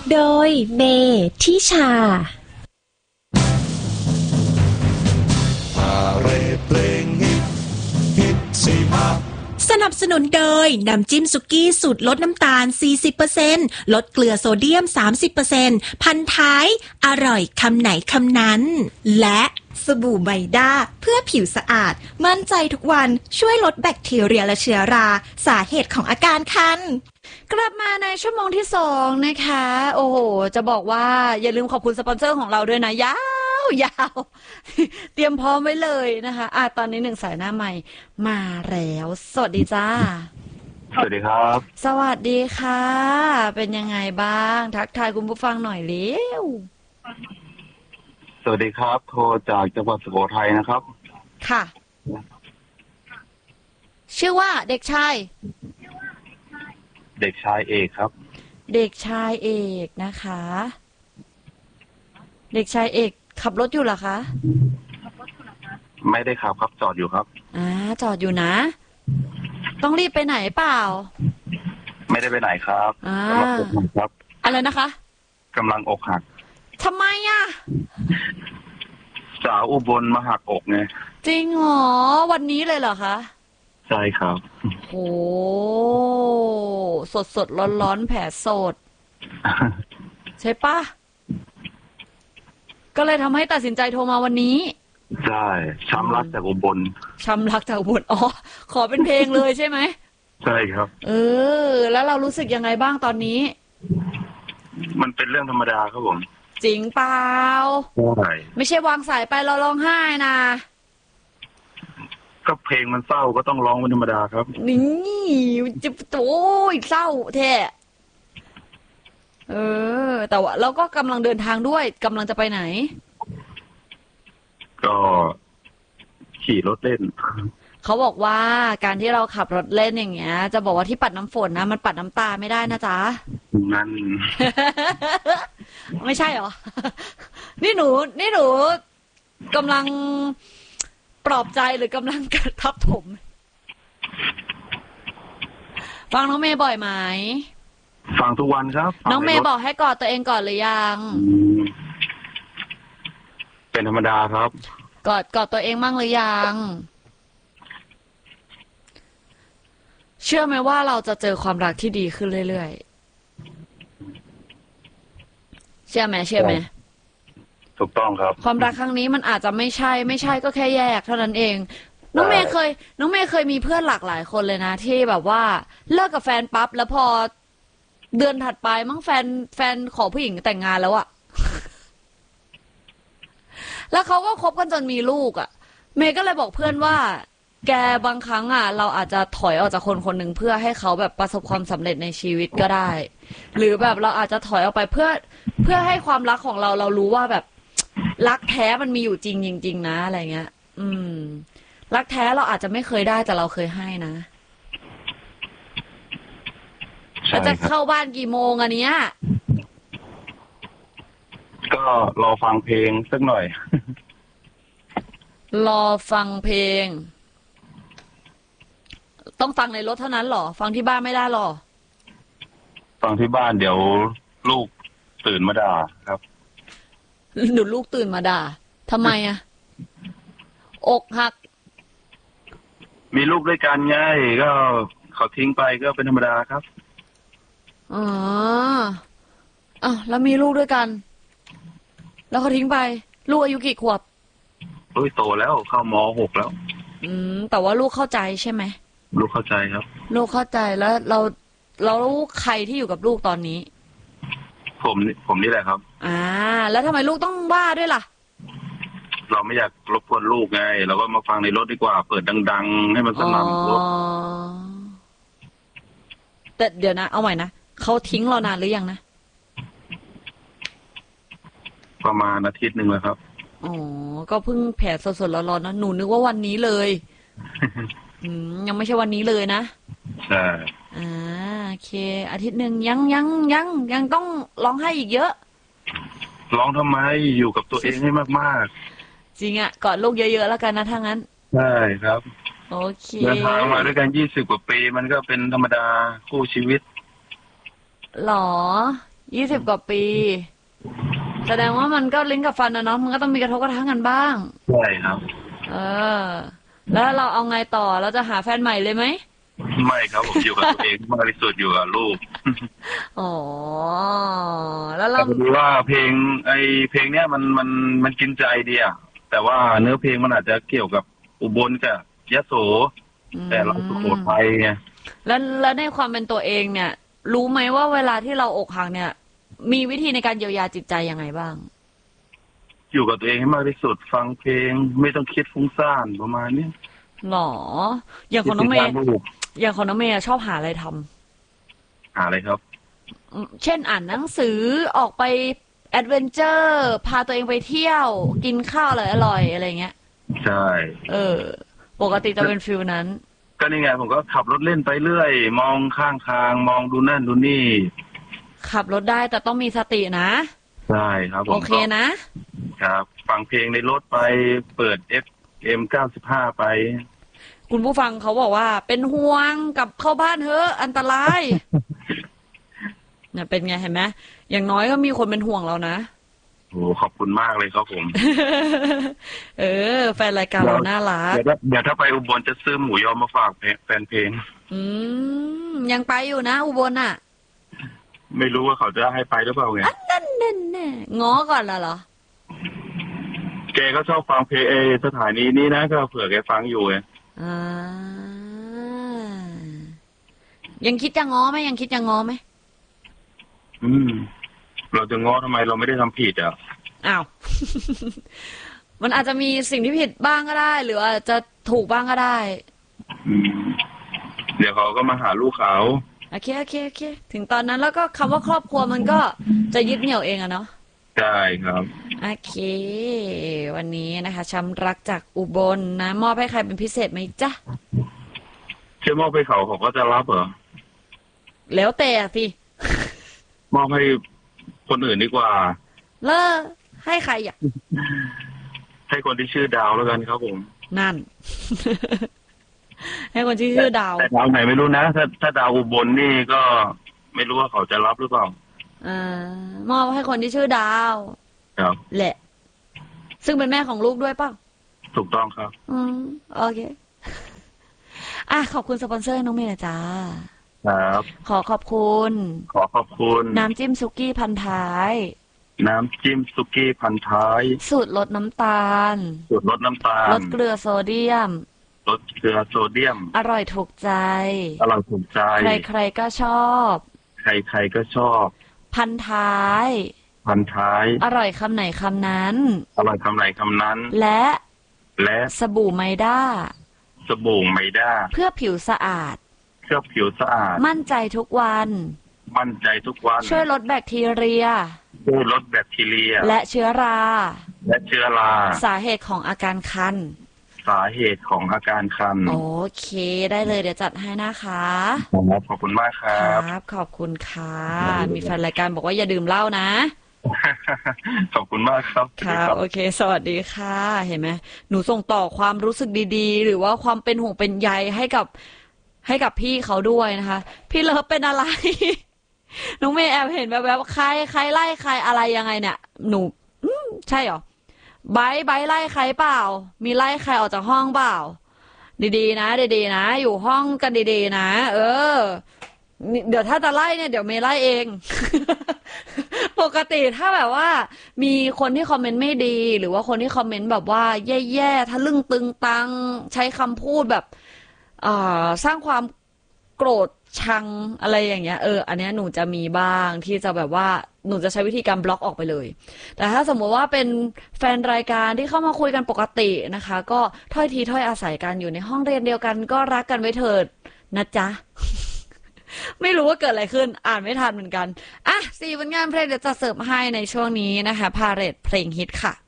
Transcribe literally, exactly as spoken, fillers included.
โดยเมทิชาสนับสนุนโดยน้ำจิ้มสุกี้สูตรลดน้ำตาล สี่สิบเปอร์เซ็นต์ ลดเกลือโซเดียม สามสิบเปอร์เซ็นต์ พันท้ายอร่อยคำไหนคำนั้นและสบู่ไบด้าเพื่อผิวสะอาดมั่นใจทุกวันช่วยลดแบคทีเรียและเชื้อราสาเหตุของอาการคันกลับมาในชั่วโมงที่สองนะคะโอ้โหจะบอกว่าอย่าลืมขอบคุณสปอนเซอร์ของเราด้วยนะยาวยาวเตรียมพร้อมไว้เลยนะคะอ่ะตอนนี้หนึ่งสายหน้าใหม่มาแล้วสวัสดีจ้าสวัสดีครับสวัสดีค่ะเป็นยังไงบ้างทักทายคุณผู้ฟังหน่อยเร็วสวัสดีครับโทรจากจังหวัดสุโขทัยนะครับค่ะชื่อว่าเด็กชายเด็กชายเอกครับเด็กชายเอกนะคะเด็กชายเอกขับรถอยู่เหรอคะไม่ได้ขับครับจอดอยู่ครับอ่าจอดอยู่นะต้องรีบไปไหนเปล่าไม่ได้ไปไหนครับอ่ากำลังอกหักครับอะไรนะคะกำลังอกหักทำไมอ่ะสาวอุบลมาหักอกไงจริงเหรอวันนี้เลยเหรอคะใช่ครับโอ้สดสดร้อนร้อนแผลสดใช่ปะก็เลยทำให้ตัดสินใจโทรมาวันนี้ใช่ช้ำรักจากอุบลช้ำรักจากอุบลอ๋อขอเป็นเพลงเลยใช่ไหมใช่ครับเออแล้วเรารู้สึกยังไงบ้างตอนนี้มันเป็นเรื่องธรรมดาครับผมจริงเปล่าใช่ไม่ใช่วางสายไปเราร้องไห้นะก็เพลงมันเศร้าก็ต้องร้องเป็นธรรมดาครับนี่จะโอ้ยเศร้าแท้เออแต่ว่าเราก็กำลังเดินทางด้วยกำลังจะไปไหนก็ขี่รถเล่นเขาบอกว่าการที่เราขับรถเล่นอย่างเงี้ยจะบอกว่าที่ปัดน้ำฝนนะมันปัดน้ำตาไม่ได้นะจ๊ะนั่นไม่ใช่หรอนี่หนูนี่หนูกำลังปลอบใจหรือกำลังกระทับถมฟังน้องเมย์บ่อยไหมฟังทุกวันครับน้องเมย์บอกให้กอดตัวเองก่อนหรือยังเป็นธรรมดาครับกอดกอดตัวเองมั่งหรือยังเชื่อไหมว่าเราจะเจอความรักที่ดีขึ้นเรื่อยๆเชื่อไหมเชื่อไหมถูกต้องครับความรักครั้งนี้มันอาจจะไม่ใช่ไม่ใช่ก็แค่แยกเท่านั้นเองน้องเมย์เคยน้องเมย์เคยมีเพื่อนหลากหลายคนเลยนะที่แบบว่าเลิกกับแฟนปั๊บแล้วพอเดือนถัดไปมั่งแฟนแฟนขอผู้หญิงแต่งงานแล้วอะแล้วเขาก็คบกันจนมีลูกอะเมย์ก็เลยบอกเพื่อนว่าแกบางครั้งอ่ะเราอาจจะถอยออกจากคนคนหนึ่งเพื่อให้เขาแบบประสบความสำเร็จในชีวิตก็ได้หรือแบบเราอาจจะถอยออกไปเพื่อเพื่อให้ความรักของเราเรารู้ว่าแบบรักแท้มันมีอยู่จริงจริงๆนะอะไรเงี้ยอืมรักแท้เราอาจจะไม่เคยได้แต่เราเคยให้นะเราจะเข้าบ้านกี่โมงอันเนี้ยก็รอฟังเพลงสักหน่อยรอฟังเพลงต้องฟังในรถเท่านั้นหรอฟังที่บ้านไม่ได้หรอฟังที่บ้านเดี๋ยวลูกตื่นมาด่าครับหนูลูกตื่นมาด่าทำไมอะอกหักมีลูกด้วยกันไงก็เขาทิ้งไปก็เป็นธรรมดาครับอ๋ออ้าวแล้วมีลูกด้วยกันแล้วเขาทิ้งไปลูกอายุกี่ขวบโอ้ยโตแล้วเข้ามหกแล้วอืมแต่ว่าลูกเข้าใจใช่ไหมลูกเข้าใจครับลูกเข้าใจแล้วเราเรารู้ใครที่อยู่กับลูกตอนนี้ผมผมนี่แหละครับอ่าแล้วทำไมลูกต้องว่าด้วยล่ะเราไม่อยากรบกวนลูกไงเราก็มาฟังในรถดีกว่าเปิดดังๆให้มันสนั่นรถแต่เดี๋ยวนะเอาใหม่นะเขาทิ้งเรานานหรือยังนะประมาณอาทิตย์หนึ่งแล้วครับอ๋อก็เพิ่งแผลสดๆร้อนๆนะหนูนึกว่าวันนี้เลย อืมยังไม่ใช่วันนี้เลยนะใช่อ่าโอเคอาทิตย์หนึ่งยังยังยังยังต้องร้องไห้อีกเยอะร้องทำไมอยู่กับตัวเองให้มากๆจริงอ่ะกอดลูกเยอะๆแล้วกันนะถ้างั้นใช่ครับโอเคเดินทางมาด้วยกันยี่สิบกว่าปีมันก็เป็นธรรมดาคู่ชีวิตหรอยี่สิบกว่าปีแสดงว่ามันก็ลิ้นกับฟันนะเนาะมันก็ต้องมีกระทบกระทั่งกันบ้างใช่ครับเออแล้วเราเอาไงต่อเราจะหาแฟนใหม่เลยไหมไม่ครับผมอยู่กับตัวเองมากที่สุดอยู่กับลูกอ๋อแล้วเราดูว่าเพลงไอเพลงเนี้ยมันมันมันกินใจดีอะแต่ว่าเนื้อเพลงมันอาจจะเกี่ยวกับอุบลกับยโสแต่เราสุโขทัยไงแล้วแล้วในความเป็นตัวเองเนี่ยรู้ไหมว่าเวลาที่เราอกหักเนี่ยมีวิธีในการเยียวยาจิตใจยังไงบ้างอยู่กับตัวเองให้มากที่สุดฟังเพลงไม่ต้องคิดฟุ้งซ่านประมาณนี้หรออย่างของน้องเมย์อย่างของน้องเมย์ชอบหาอะไรทำหาอะไรครับเช่นอ่านหนังสือออกไปแอดเวนเจอร์พาตัวเองไปเที่ยวกินข้าวอร่อยๆอะไรเงี้ยใช่เออปกติจะเป็นฟิลนั้นก็นี่ไงผมก็ขับรถเล่นไปเรื่อยมองข้างทางมองดูนั่นดูนี่ขับรถได้แต่ต้องมีสตินะใช่ครับผมโอเคนะครับฟังเพลงในรถไปเปิด เอฟ เอ็ม เก้าสิบห้าไปคุณผู้ฟังเขาบอกว่าเป็นห่วงกับเข้าบ้านเถอะอันตรายเนี่ยเป็นไงเห็นไหมอย่างน้อยก็มีคนเป็นห่วงเรานะโอ้ขอบคุณมากเลยครับผมเออแฟนรายการเราน่ารักเดี๋ยวเดี๋ยวถ้าไปอุบลจะซื้อหมูยอมาฝากแฟนเพลงอืมยังไปอยู่นะอุบลอ่ะไม่รู้ว่าเขาจะให้ไปหรือเปล่าไงนั่นนั่นแน่ง้อก่อนละเหรอแกก็ชอบฟังเพลงเอสถานีนี้นะก็เผื่อแกฟังอยู่ไงอ่ายังคิดจะง้อไหมยังคิดจะง้อไหมอืมเราจะง้อทำไมเราไม่ได้ทำผิดอ่ะอ้าว มันอาจจะมีสิ่งที่ผิดบ้างก็ได้หรืออาจจะถูกบ้างก็ได้อืมเดี๋ยวเขาก็มาหาลูกเขาโอเคโอเคโอเคถึงตอนนั้นแล้วก็คำว่าครอบครัวมันก็จะยึดเหนี่ยวเองอะเนาะใช่ครับโอเควันนี้นะคะช้ำรักจากอุบลนะมอบให้ใครเป็นพิเศษไหมจ๊ะเชื่อมอบให้เขาเขาก็จะรับเหรอแล้วแต่สิมอบให้คนอื่นดีกว่าเลิกให้ใครอ่ะให้คนที่ชื่อดาวแล้วกันครับผมนั่น ให้คนที่ชื่อดาวแต่ดาวไหนไม่รู้นะถ้าถ้าดาวอุบลนี่ก็ไม่รู้ว่าเขาจะรับหรือเปล่าอ่ามอบให้คนที่ชื่อดาวครับแหละซึ่งเป็นแม่ของลูกด้วยป่ะถูกต้องครับอืมโอเคอ่ะขอบคุณสปอนเซอร์น้องเมย์จ้าครับขอขอบคุณขอขอบคุณน้ำจิ้มซุกี้พันท้ายน้ำจิ้มซุกี้พันท้ายสูตรลดน้ำตาลสูตรลดน้ำตาลลดเกลือโซเดียมลดเกลือโซเดียมอร่อยถูกใจอร่อยถูกใจใครๆก็ชอบใครๆก็ชอบพันท้ายพันท้ายอร่อยคำไหนคำนั้นอร่อยคำไหนคำนั้นและและสบู่ไมด้าสบู่ไมด้าเพื่อผิวสะอาดเพื่อผิวสะอาดมั่นใจทุกวันมั่นใจทุกวันช่วยลดแบคทีเรียช่วยลดแบคทีเรียและเชื้อราและเชื้อราสาเหตุของอาการคันสาเหตุของอาการคันโอเคได้เลยเดี๋ยวจัดให้นะคะขอบคุณมากครับครับขอบคุณค่ะมีแฟนรายการบอกว่าอย่าดื่มเหล้านะขอบคุณมากครับครับโอเคสวัสดีค่ะเห็นไหมหนูส่งต่อความรู้สึกดีๆหรือว่าความเป็นห่วงเป็นใยให้กับให้กับพี่เขาด้วยนะคะพี่เลิฟเป็นอะไร น้องเมย์แอบเห็นแบบแบบใครใครไล่ใครอะไรยังไงเนี่ยหนูใช่หรอไบไบไล่ใครเปล่ามีไล่ใครออกจากห้องเปล่าดีๆนะดีๆนะอยู่ห้องกันดีๆนะเออเดี๋ยวถ้าจะไล่เนี่ยเดี๋ยวเมย์ไล่เอง ปกติถ้าแบบว่ามีคนที่คอมเมนต์ไม่ดีหรือว่าคนที่คอมเมนต์แบบว่าแย่ๆทะลึ่งตึงตังใช้คำพูดแบบอ่าสร้างความโกรธชังอะไรอย่างเงี้ยเอออันนี้หนูจะมีบ้างที่จะแบบว่าหนูจะใช้วิธีการบล็อกออกไปเลยแต่ถ้าสมมติว่าเป็นแฟนรายการที่เข้ามาคุยกันปกตินะคะก็ถ้อยทีถ้อยอาศัยกันอยู่ในห้องเรียนเดียวกันก็รักกันไว้เถิดนะจ๊ะ ไม่รู้ว่าเกิดอะไรขึ้นอ่านไม่ทันเหมือนกันอ่ะสี่ผลงานเพลงเดี๋ยวจะเสิร์ฟให้ในช่วงนี้นะคะพาเรทเพลงฮิตค่ะ